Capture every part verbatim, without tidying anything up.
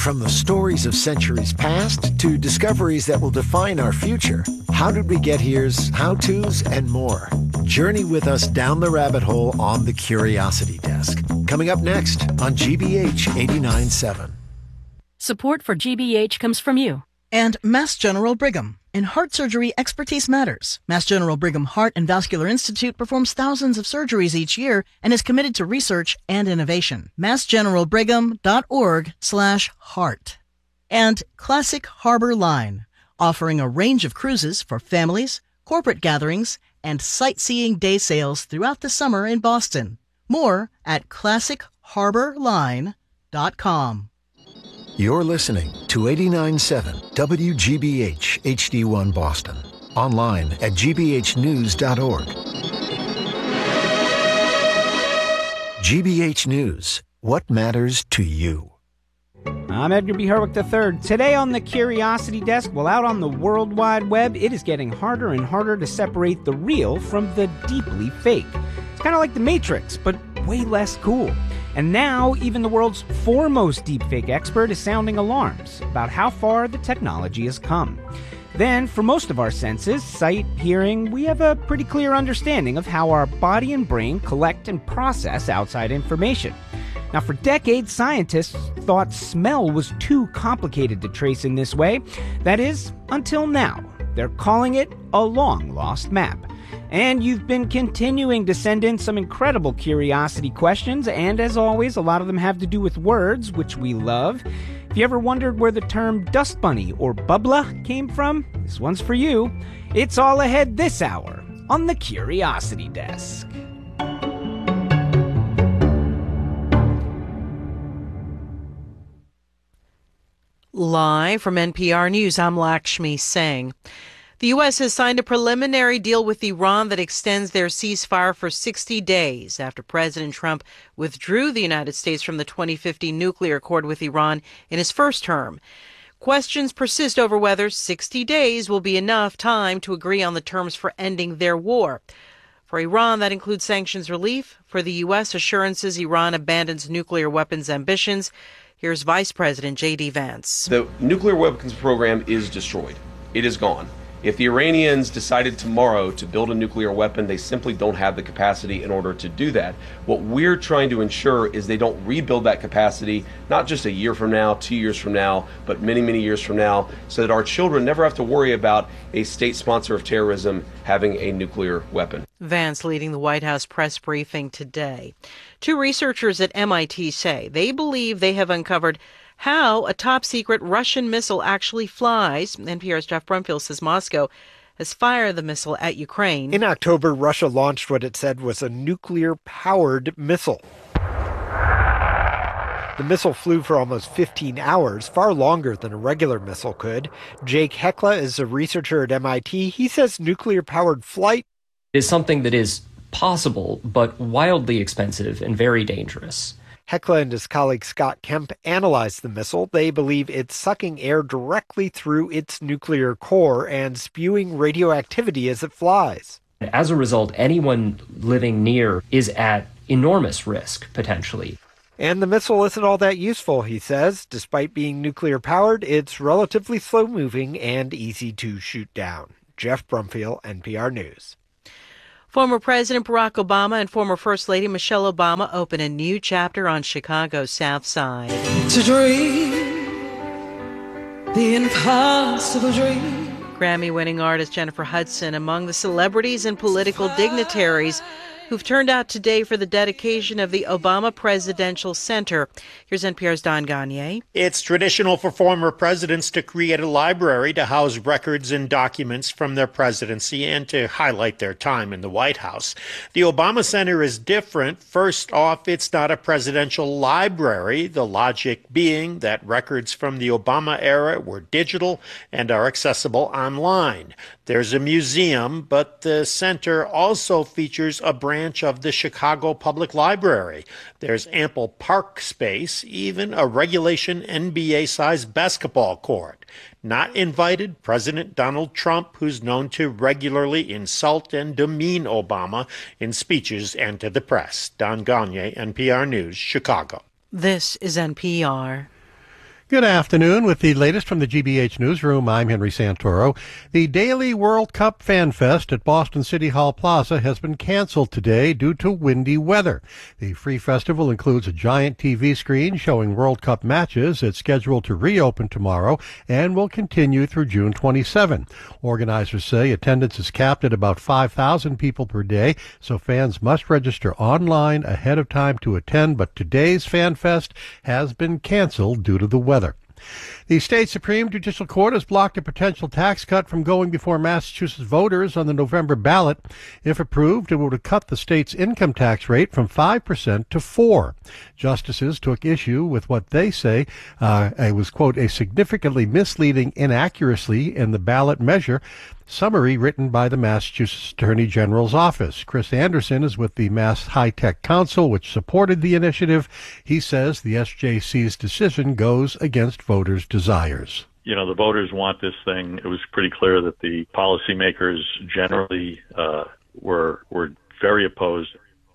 From the stories of centuries past to discoveries that will define our future, How Did We Get Here's how-tos and more. Journey with us down the rabbit hole on the Curiosity Desk. Coming up next on G B H eighty-nine point seven. Support for G B H comes from you. And Mass General Brigham. In heart surgery, expertise matters. Mass General Brigham Heart and Vascular Institute performs thousands of surgeries each year and is committed to research and innovation. mass general brigham dot org slash heart. And Classic Harbor Line, offering a range of cruises for families, corporate gatherings, and sightseeing day sails throughout the summer in Boston. More at classic harbor line dot com. You're listening to eighty-nine point seven W G B H H D one Boston. Online at g b h news dot org. G B H News. What matters to you? I'm Edgar B. Herwick the third. Today on the Curiosity Desk, well, out on the World Wide Web, it is getting harder and harder to separate the real from the deeply fake. It's kind of like The Matrix, but way less cool. And now, even the world's foremost deepfake expert is sounding alarms about how far the technology has come. Then, for most of our senses, sight, hearing, we have a pretty clear understanding of how our body and brain collect and process outside information. Now, for decades, scientists thought smell was too complicated to trace in this way. That is, until now. They're calling it a long-lost map. And you've been continuing to send in some incredible curiosity questions, and as always, a lot of them have to do with words, which we love. If you ever wondered where the term dust bunny or bubbla came from, this one's for you. It's all ahead this hour on the Curiosity Desk. Live from N P R News, I'm Lakshmi Singh. The U S has signed a preliminary deal with Iran that extends their ceasefire for sixty days after President Trump withdrew the United States from the twenty fifteen nuclear accord with Iran in his first term. Questions persist over whether sixty days will be enough time to agree on the terms for ending their war. For Iran, that includes sanctions relief. For the U S, assurances Iran abandons nuclear weapons ambitions. Here's Vice President J D Vance. The nuclear weapons program is destroyed. It is gone. If the Iranians decided tomorrow to build a nuclear weapon, they simply don't have the capacity in order to do that. What we're trying to ensure is they don't rebuild that capacity, not just a year from now, two years from now, but many, many years from now, so that our children never have to worry about a state sponsor of terrorism having a nuclear weapon. Vance leading the White House press briefing today. Two researchers at M I T say they believe they have uncovered how a top-secret Russian missile actually flies. N P R's Jeff Brumfield says Moscow has fired the missile at Ukraine. In October, Russia launched what it said was a nuclear-powered missile. The missile flew for almost fifteen hours, far longer than a regular missile could. Jake Hekla is a researcher at M I T. He says nuclear-powered flight is something that is possible, but wildly expensive and very dangerous. Hekla and his colleague Scott Kemp analyzed the missile. They believe it's sucking air directly through its nuclear core and spewing radioactivity as it flies. As a result, anyone living near is at enormous risk, potentially. And the missile isn't all that useful, he says. Despite being nuclear-powered, it's relatively slow-moving and easy to shoot down. Jeff Brumfield, N P R News. Former President Barack Obama and former First Lady Michelle Obama open a new chapter on Chicago's South Side. To dream the impossible dream. Grammy-winning artist Jennifer Hudson among the celebrities and political dignitaries who've turned out today for the dedication of the Obama Presidential Center. Here's N P R's Don Gagne. It's traditional for former presidents to create a library to house records and documents from their presidency and to highlight their time in the White House. The Obama Center is different. First off, it's not a presidential library, the logic being that records from the Obama era were digital and are accessible online. There's a museum, but the center also features a branch of the Chicago Public Library. There's ample park space, even a regulation N B A-sized basketball court. Not invited, President Donald Trump, who's known to regularly insult and demean Obama in speeches and to the press. Don Gagne, N P R News, Chicago. This is N P R. Good afternoon. With the latest from the G B H Newsroom, I'm Henry Santoro. The daily World Cup Fan Fest at Boston City Hall Plaza has been canceled today due to windy weather. The free festival includes a giant T V screen showing World Cup matches. It's scheduled to reopen tomorrow and will continue through June twenty-seventh. Organizers say attendance is capped at about five thousand people per day, so fans must register online ahead of time to attend, but today's Fan Fest has been canceled due to the weather. The state Supreme Judicial Court has blocked a potential tax cut from going before Massachusetts voters on the November ballot. If approved, it would cut the state's income tax rate from five percent to four percent. Justices took issue with what they say uh, it was, quote, a significantly misleading inaccuracy in the ballot measure summary written by the Massachusetts Attorney General's office. Chris Anderson is with the Mass High Tech Council, which supported the initiative. He says the S J C's decision goes against voters' desires. You know, the voters want this thing. It was pretty clear that the policymakers generally uh, were were very opposed.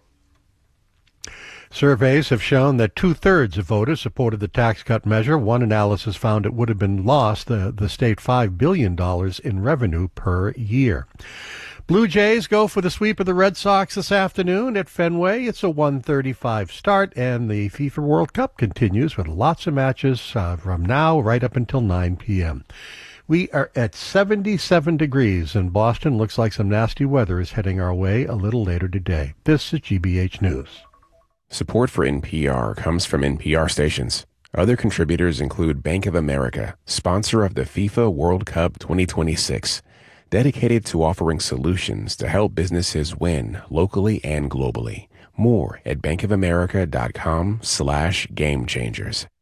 Surveys have shown that two-thirds of voters supported the tax cut measure. One analysis found it would have been lost the, the state five billion dollars in revenue per year. Blue Jays go for the sweep of the Red Sox this afternoon at Fenway. It's a one thirty-five start, and the FIFA World Cup continues with lots of matches uh, from now right up until nine p.m. We are at seventy-seven degrees in Boston. Looks like some nasty weather is heading our way a little later today. This is G B H News. Support for N P R comes from N P R stations. Other contributors include Bank of America, sponsor of the FIFA World Cup twenty twenty-six, dedicated to offering solutions to help businesses win locally and globally. More at bankofamerica.com slash game changers.